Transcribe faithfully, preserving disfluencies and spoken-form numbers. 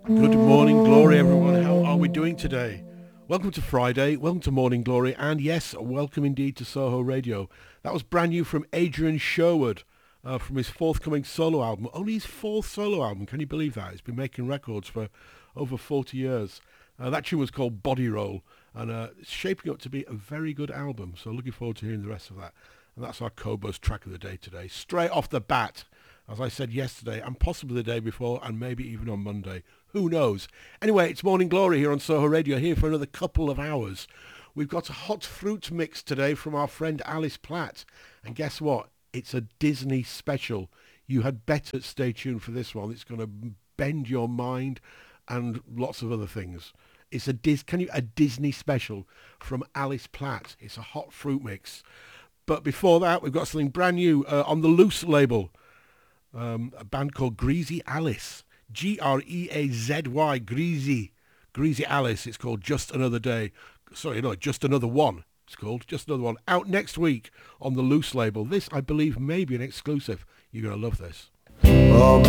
Good morning, Glory, everyone. How are we doing today? Welcome to Friday, welcome to Morning Glory, and yes, welcome indeed to Soho Radio. That was brand new from Adrian Sherwood uh, from his forthcoming solo album. Only his fourth solo album, can you believe that? He's been making records for over forty years. Uh, that tune was called Body Roll, and uh, it's shaping up to be a very good album, so looking forward to hearing the rest of that. And that's our Cobos track of the day today. Straight off the bat, as I said yesterday, and possibly the day before, and maybe even on Monday. Who knows? Anyway, it's Morning Glory here on Soho Radio, here for another couple of hours. We've got a hot fruit mix today from our friend Alice Platt. And guess what? It's a Disney special. You had better stay tuned for this one. It's going to bend your mind and lots of other things. It's a Dis- can you a Disney special from Alice Platt. It's a hot fruit mix. But before that, we've got something brand new uh, on the Loose label. Um, a band called Greasy Alice. G R E A Z Y, Greasy. Greasy Alice. It's called Just Another Day. Sorry, no, Just Another One. It's called Just Another One. Out next week on the Loose label. This, I believe, may be an exclusive. You're going to love this. Oh,